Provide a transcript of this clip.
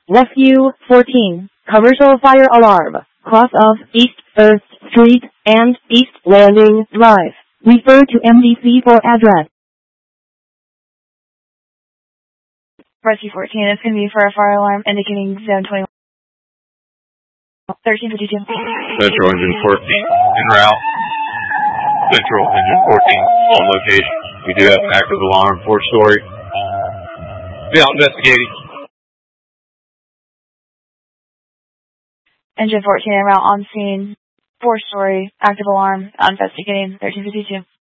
Rescue 14. Commercial fire alarm. Cross of East 1st Street and East Landing Drive. Refer to MDC for address. Rescue 14 is going to be for a fire alarm indicating zone 21. 1352. Central Engine 14 en route. Central Engine 14 on location. We do have an active alarm, 4-story. Be out investigating. Engine 14 en route on scene. 4-story active alarm. Investigating. 1352.